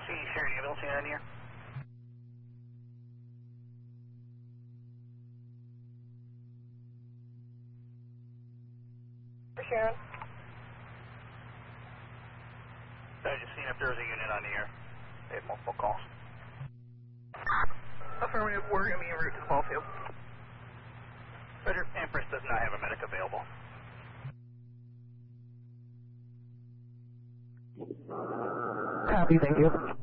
see Sharon ambulance unit in here. Sharon. I just seen if there was a unit on the air. They had multiple calls. Affirmative, we're going to be en route to the ball field. Roger, Empress does not have a medic available. Copy, thank you.